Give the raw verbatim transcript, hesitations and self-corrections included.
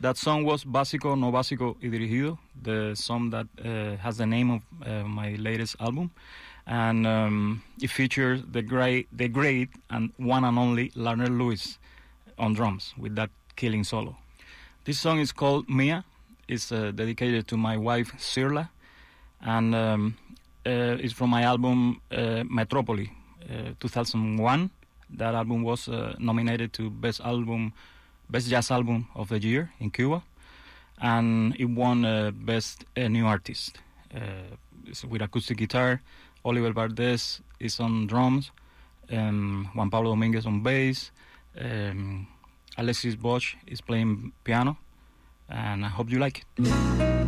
That song was Básico No Básico y Dirigido, the song that uh, has the name of uh, my latest album. And um, it features the great, the great and one and only Larner Lewis on drums with that killing solo. This song is called Mia. It's uh, dedicated to my wife, Sirla. And um, uh, it's from my album uh, Metropoli, uh, two thousand one. That album was uh, nominated to Best Album, Best Jazz Album of the Year in Cuba, and it won uh, Best uh, New Artist. Uh, it's with acoustic guitar. Oliver Valdez is on drums, um, Juan Pablo Dominguez on bass, um, Alexis Bosch is playing piano, and I hope you like it.